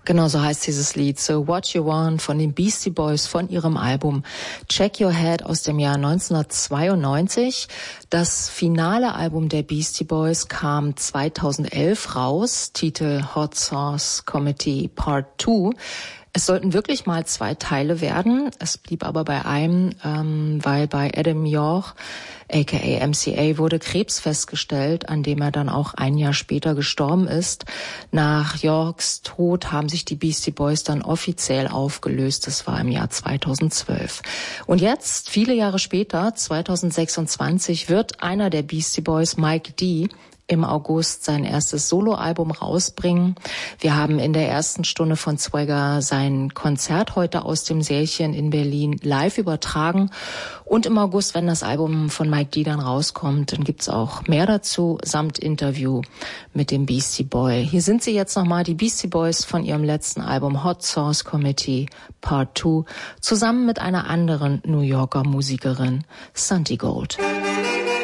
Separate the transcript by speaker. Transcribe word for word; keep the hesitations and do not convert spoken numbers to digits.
Speaker 1: Genau so heißt dieses Lied, So What You Want von den Beastie Boys von ihrem Album Check Your Head aus dem Jahr neunzehnhundertzweiundneunzig. Das finale Album der Beastie Boys kam zweitausendelf raus, Titel Hot Sauce Committee Part zwei. Es sollten wirklich mal zwei Teile werden. Es blieb aber bei einem, ähm, weil bei Adam York, aka M C A, wurde Krebs festgestellt, an dem er dann auch ein Jahr später gestorben ist. Nach Yorks Tod haben sich die Beastie Boys dann offiziell aufgelöst. Das war im Jahr zweitausendzwölf. Und jetzt, viele Jahre später, zweitausendsechsundzwanzig, wird einer der Beastie Boys, Mike D., im August sein erstes Soloalbum rausbringen. Wir haben in der ersten Stunde von Swagger sein Konzert heute aus dem Sälchen in Berlin live übertragen. Und im August, wenn das Album von Mike D. dann rauskommt, dann gibt's auch mehr dazu, samt Interview mit dem Beastie Boy. Hier sind sie jetzt nochmal, die Beastie Boys von ihrem letzten Album Hot Sauce Committee Part zwei, zusammen mit einer anderen New Yorker Musikerin, Santi Gold.